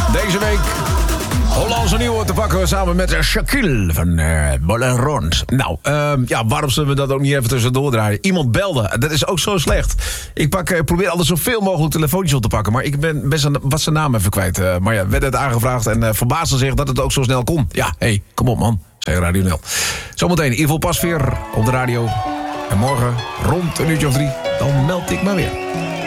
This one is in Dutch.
Deze week Hollandse nieuwe te pakken samen met Shaquille van Bol & Rond. Nou, waarom zullen we dat ook niet even tussendoor draaien? Iemand belde, dat is ook zo slecht. Ik probeer altijd zoveel mogelijk telefoontjes op te pakken, maar ik ben best wat zijn naam even kwijt. Maar ja, werd het aangevraagd en verbaasde zich dat het ook zo snel kon. Ja, kom op man, zei Radio NL. Zometeen Ivo Pasveer op de radio. En morgen rond een uurtje of 3, dan meld ik maar weer.